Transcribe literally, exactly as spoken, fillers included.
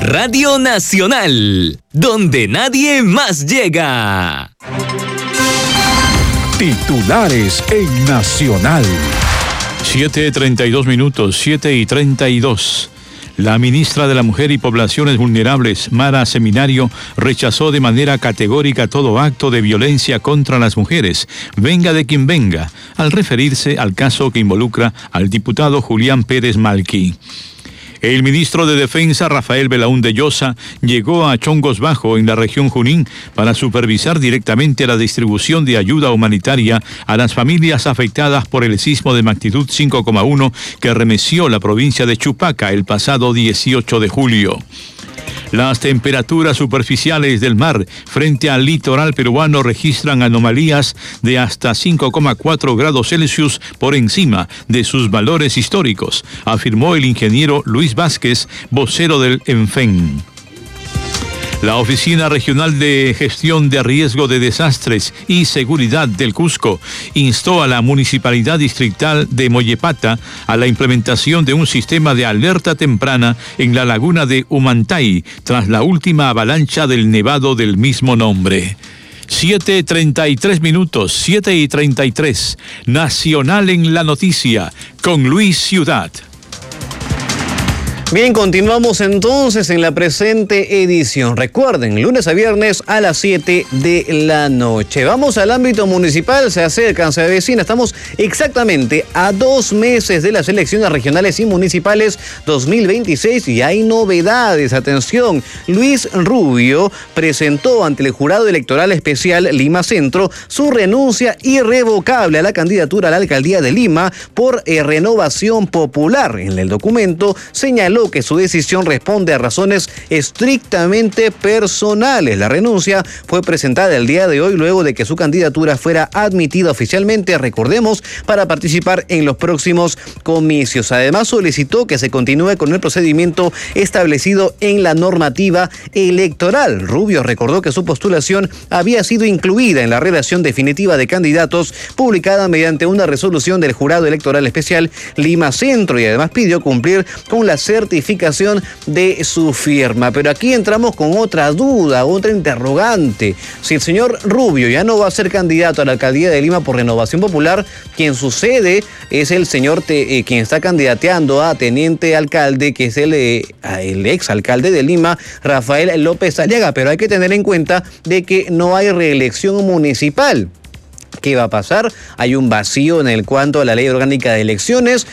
Radio Nacional, donde nadie más llega. Titulares en Nacional. siete treinta y dos minutos, siete y treinta y dos. La ministra de la Mujer y Poblaciones Vulnerables, Mara Seminario, rechazó de manera categórica todo acto de violencia contra las mujeres, venga de quien venga, al referirse al caso que involucra al diputado Julián Pérez Malqui. El ministro de Defensa, Rafael Belaúnde Llosa, llegó a Chongos Bajo, en la región Junín, para supervisar directamente la distribución de ayuda humanitaria a las familias afectadas por el sismo de magnitud cinco coma uno que remeció la provincia de Chupaca el pasado dieciocho de julio. Las temperaturas superficiales del mar frente al litoral peruano registran anomalías de hasta cinco coma cuatro grados Celsius por encima de sus valores históricos, afirmó el ingeniero Luis Vázquez, vocero del ENFEN. La Oficina Regional de Gestión de Riesgo de Desastres y Seguridad del Cusco instó a la Municipalidad Distrital de Mollepata a la implementación de un sistema de alerta temprana en la laguna de Humantay tras la última avalancha del nevado del mismo nombre. siete treinta y tres minutos, siete y treinta y tres. Nacional en la noticia con Luis Ciudad. Bien, continuamos entonces en la presente edición. Recuerden, lunes a viernes a las siete de la noche. Vamos al ámbito municipal, se acercan, se avecina. Estamos exactamente a dos meses de las elecciones regionales y municipales dos mil veintiséis y hay novedades. Atención, Luis Rubio presentó ante el Jurado Electoral Especial Lima Centro su renuncia irrevocable a la candidatura a la alcaldía de Lima por eh, Renovación Popular. En el documento señaló que su decisión responde a razones estrictamente personales. La renuncia fue presentada el día de hoy luego de que su candidatura fuera admitida oficialmente, recordemos, para participar en los próximos comicios. Además, solicitó que se continúe con el procedimiento establecido en la normativa electoral. Rubio recordó que su postulación había sido incluida en la redacción definitiva de candidatos publicada mediante una resolución del Jurado Electoral Especial Lima Centro y además pidió cumplir con la certificación de su firma. Pero aquí entramos con otra duda, otra interrogante. Si el señor Rubio ya no va a ser candidato a la alcaldía de Lima por Renovación Popular, quien sucede es el señor te, eh, quien está candidateando a teniente alcalde, que es el, eh, el ex alcalde de Lima, Rafael López Aliaga. Pero hay que tener en cuenta de que no hay reelección municipal. ¿Qué va a pasar? Hay un vacío en el cuanto a la ley orgánica de elecciones.